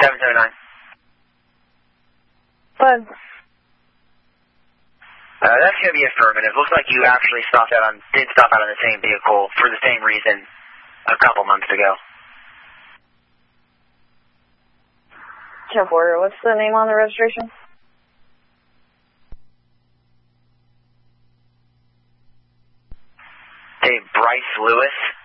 779. But that's going to be affirmative. Looks like you actually did stop out on the same vehicle for the same reason a couple months ago. 10-4, what's the name on the registration? Hey, Bryce Lewis.